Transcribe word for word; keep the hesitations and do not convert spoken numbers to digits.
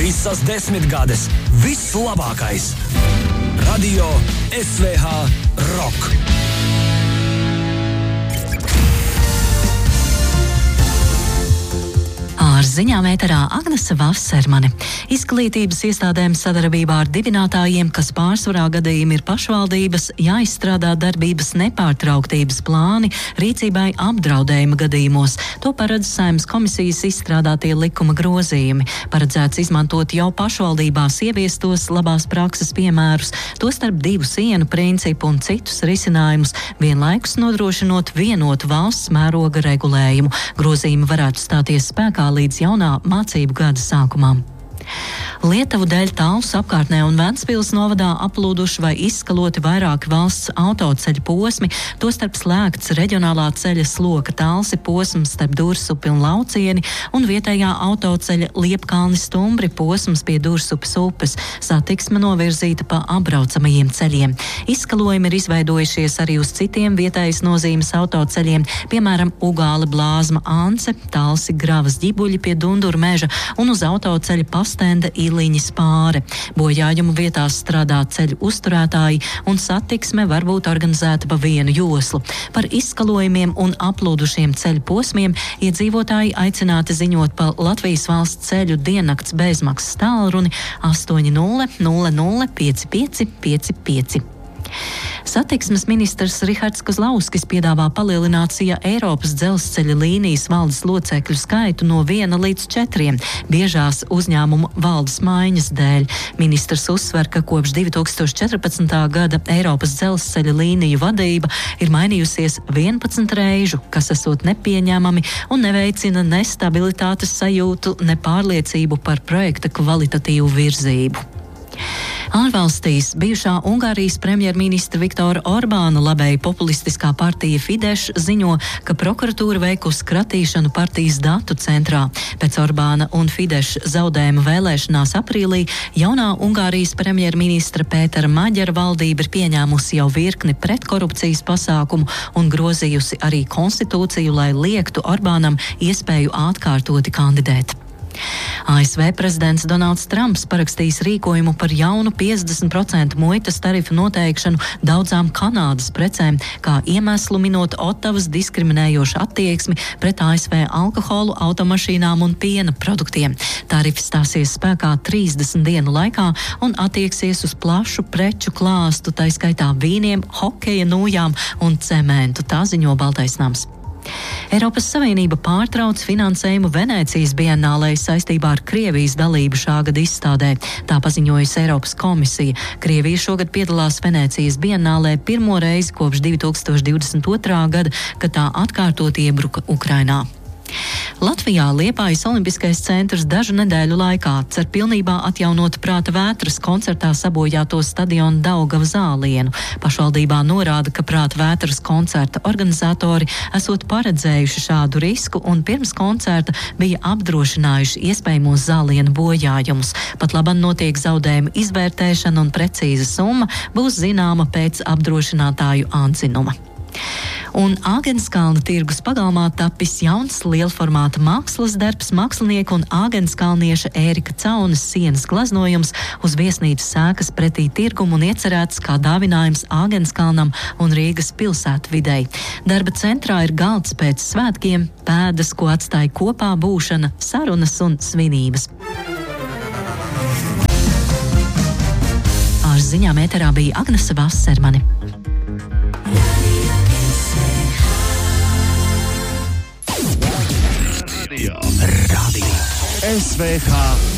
Visas desmitgades, viss labākais. Radio S V H Rock. Ar ziņām ēterā Agnese Vasermane. Izglītības iestādēm sadarbībā ar dibinātājiem, kas pārsvarā gadījumi ir pašvaldības, jāizstrādā darbības nepārtrauktības plāni rīcībai apdraudējuma gadījumos. To paredz Saeimas komisijas izstrādātie likuma grozījumi. Paredzēts izmantot jau pašvaldībās ieviestos labās prakses piemērus, tostarp divu sienu principu un citus risinājumus, vienlaikus nodrošinot vienotu valsts mēroga regulējumu. Grozījumi varētu stāties spēkā līdz jaunā mācību gada sākumam. Lietuvu dēļ Talsu apkārtnē un Ventspils novadā aplūduši vai izskaloti vairāki valsts autoceļu posmi, tostarp slēgts reģionālā ceļa Sloka Talsi posms starp Dursupi un Laucieni un vietējā autoceļa Liepkalni Stumbri posms pie Dursupes upes. Satiksme novirzīta pa apbraucamajiem ceļiem. Izskalojumi ir izveidojušies arī uz citiem vietējas nozīmes autoceļiem, piemēram, Ugāle Blāzma Ance, Talsi Gravas Ģibuļi pie Dunduru meža un uz autoceļa Pastenda Iliņas pāre. Bojājumu vietās strādā ceļu uzturētāji un satiksme var būt organizēta pa vienu joslu. Par izskalojumiem un aplūdušiem ceļu posmiem iedzīvotāji aicināti ziņot pa Latvijas valsts ceļu diennakts bezmaksas tālruni astoņi nulle nulle nulle pieci pieci pieci pieci. Satiksmes ministrs Rihards Kozlauskis piedāvā palielināt Sija Eiropas dzelzceļa līnijas valdes locekļu skaitu no viena līdz četriem, biežās uzņēmumu valdes maiņas dēļ. Ministrs uzsver, ka kopš divi tūkstoši četrpadsmitā gada Eiropas dzelzceļa līniju vadība ir mainījusies vienpadsmit reižu, kas esot nepieņemami un neveicina ne stabilitātes sajūtu, ne pārliecību par projekta kvalitatīvu virzību. Ārvalstīs bijušā Ungārijas premjerministra Viktora Orbāna labēji populistiskā partija Fidesz ziņo, ka prokuratūra veikusi kratīšanu partijas datu centrā. Pēc Orbāna un Fidesz zaudējuma vēlēšanās aprīlī jaunā Ungārijas premjerministra Pētera Maģera valdība ir pieņēmusi jau virkni pretkorupcijas pasākumu un grozījusi arī konstitūciju, lai liektu Orbānam iespēju atkārtoti kandidēt. A S V prezidents Donalds Trumps parakstījis rīkojumu par jaunu piecdesmit procentu muitas tarifu noteikšanu daudzām Kanādas precēm, kā iemeslu minot Otavas diskriminējošu attieksmi pret A S V alkoholu, automašīnām un piena produktiem. Tarifi stāsies spēkā trīsdesmit dienu laikā un attieksies uz plašu preču klāstu, tai skaitā vīniem, hokeja nūjām un cementu, tā ziņo Baltais nams. Eiropas Savienība pārtrauc finansējumu Venēcijas bienālē saistībā ar Krievijas dalību šā gada izstādē. Tā paziņojusi Eiropas komisija. Krievija šogad piedalās Venēcijas bienālē pirmo reizi kopš divi tūkstoši divdesmit otrā gada, kad tā atkārtot iebruka Ukrainā. Latvijā Liepājas Olimpiskais centrs dažu nedēļu laikā cer pilnībā atjaunot Prāta vētras koncertā sabojāto stadionu Daugava zālienu. Pašvaldībā norāda, ka Prāta vētras koncerta organizatori esot paredzējuši šādu risku un pirms koncerta bija apdrošinājuši iespējamos zālienu bojājumus. Pat labam notiek zaudējumu izvērtēšana un precīza summa būs zināma pēc apdrošinātāju atzinuma. Un Āgenskalna tirgus pagalmā tapis jauns lielformāta mākslas darbs mākslinieka un āgenskalnieša Ērika Caunes sienas glaznojums uz viesnīcas sēkas pretī tirgumu un iecerēts kā dāvinājums Āgenskalnam un Rīgas pilsētvidei. Darba centrā ir galds pēc svētkiem, pēdas, ko atstāja kopā būšana, sarunas un svinības. Ar ziņām ēterā bija Agnese Vasermane. Radio S V H